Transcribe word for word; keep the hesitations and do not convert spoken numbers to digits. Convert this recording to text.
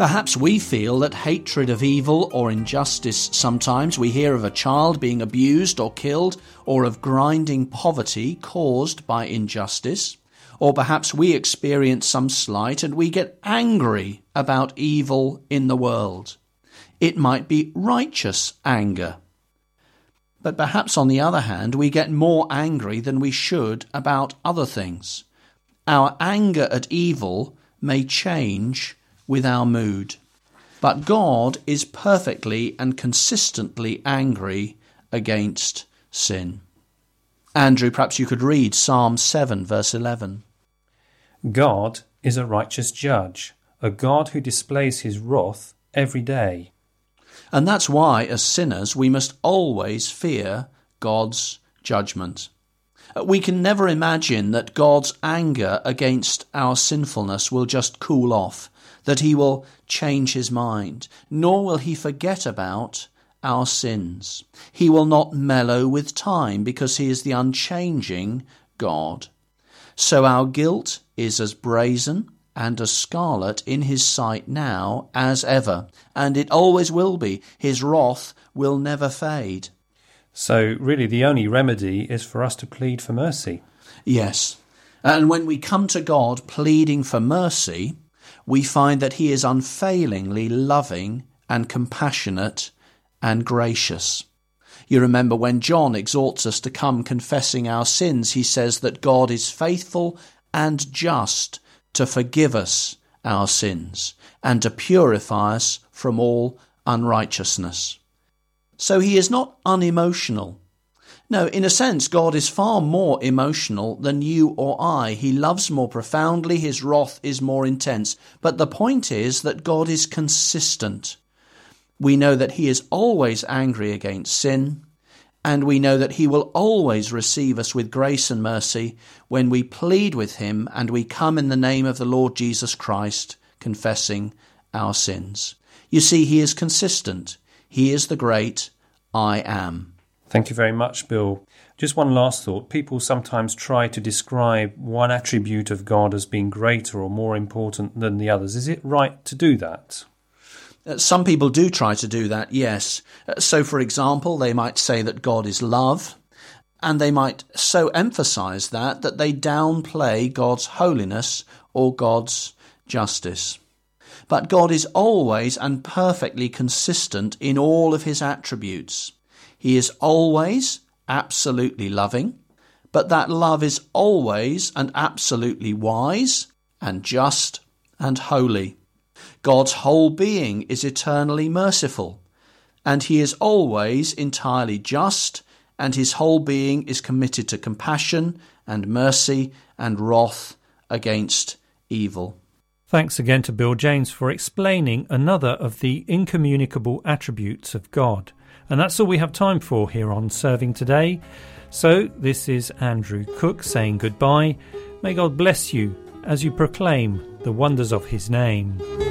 Perhaps we feel that hatred of evil or injustice, sometimes we hear of a child being abused or killed, or of grinding poverty caused by injustice, or perhaps we experience some slight and we get angry about evil in the world. It might be righteous anger. But perhaps on the other hand, we get more angry than we should about other things. Our anger at evil may change with our mood. But God is perfectly and consistently angry against sin. Andrew, perhaps you could read Psalm seven, verse eleven. God is a righteous judge, a God who displays his wrath every day. And that's why, as sinners, we must always fear God's judgment. We can never imagine that God's anger against our sinfulness will just cool off, that he will change his mind, nor will he forget about our sins. He will not mellow with time because he is the unchanging God. So our guilt is as brazen and as scarlet in his sight now as ever, and it always will be. His wrath will never fade. So really the only remedy is for us to plead for mercy. Yes, and when we come to God pleading for mercy, we find that he is unfailingly loving and compassionate and gracious. You remember when John exhorts us to come confessing our sins, he says that God is faithful and just to forgive us our sins and to purify us from all unrighteousness. So he is not unemotional. No, in a sense, God is far more emotional than you or I. He loves more profoundly. His wrath is more intense. But the point is that God is consistent. We know that he is always angry against sin, and we know that he will always receive us with grace and mercy when we plead with him and we come in the name of the Lord Jesus Christ, confessing our sins. You see, he is consistent. He is the great I am. Thank you very much, Bill. Just one last thought. People sometimes try to describe one attribute of God as being greater or more important than the others. Is it right to do that? Some people do try to do that, yes. So, for example, they might say that God is love, and they might so emphasize that that they downplay God's holiness or God's justice. But God is always and perfectly consistent in all of his attributes. He is always absolutely loving, but that love is always and absolutely wise and just and holy. God's whole being is eternally merciful, and he is always entirely just, and his whole being is committed to compassion and mercy and wrath against evil. Thanks again to Bill James for explaining another of the incommunicable attributes of God. And that's all we have time for here on Serving Today. So this is Andrew Cook saying goodbye. May God bless you as you proclaim the wonders of his name.